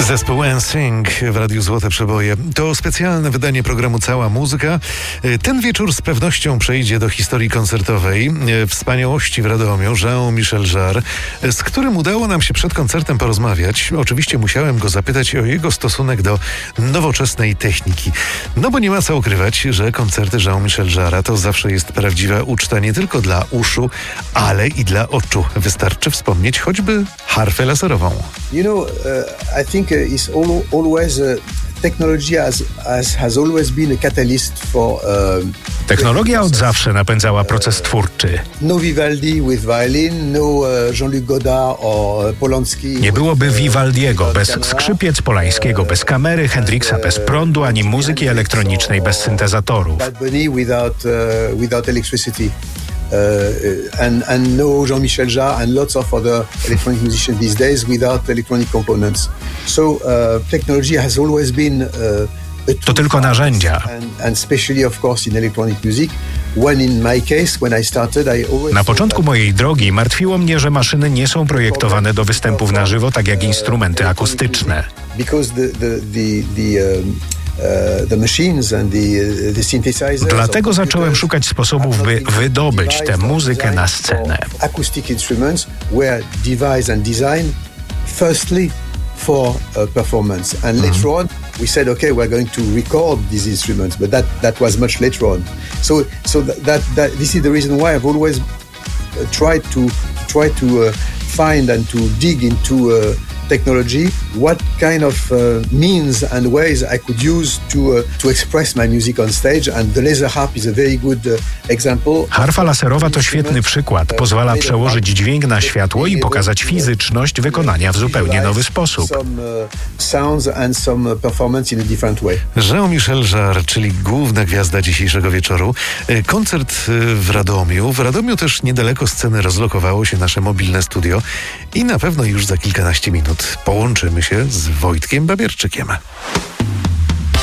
Zespół NSYNC w Radiu Złote Przeboje. To specjalne wydanie programu Cała Muzyka. Ten wieczór z pewnością przejdzie do historii koncertowej. Wspaniałości w Radomiu Jean-Michel Jarre, z którym udało nam się przed koncertem porozmawiać. Oczywiście musiałem go zapytać o jego stosunek do nowoczesnej techniki. No bo nie ma co ukrywać, że koncerty Jean-Michel Jarre'a to zawsze jest prawdziwa uczta nie tylko dla uszu, ale i dla oczu. Wystarczy wspomnieć choćby harfę laserową. I think it's always technology has always been a catalyst for. Technologia od zawsze napędzała proces twórczy. No Vivaldi with violin, no Jean-Luc Godard or Polanski. Nie byłoby Vivaldiego bez skrzypiec, Polańskiego bez kamery, Hendrixa bez prądu, ani muzyki elektronicznej bez syntezatorów. Bad Bunny without electricity. And no Jean-Michel Jarre and lots of other electronic musicians these days without electronic components. So technology has always been to tylko narzędzia. And especially of course in electronic music. Na początku mojej drogi martwiło mnie, że maszyny nie są projektowane do występów na żywo, tak jak instrumenty akustyczne. Dlatego zacząłem szukać sposobów, by wydobyć tę muzykę na scenę. Acoustic instruments were devised and designed firstly for performance, and later on we said, okay, we're going to record these instruments, but that was much later on. So that this is the reason why I've always tried to find and to dig into technology, what kind of means and ways I could use to express my music on stage, and the laser harp is a very good example. Harfa laserowa to świetny przykład. Pozwala przełożyć dźwięk na światło i pokazać fizyczność wykonania w zupełnie nowy sposób. Jean-Michel Jarre, czyli główna gwiazda dzisiejszego wieczoru. Koncert w Radomiu. W Radomiu też niedaleko sceny rozlokowało się nasze mobilne studio i na pewno już za kilkanaście minut połączymy się z Wojtkiem Babierczykiem.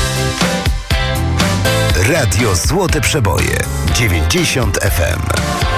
Radio Złote Przeboje 90 FM.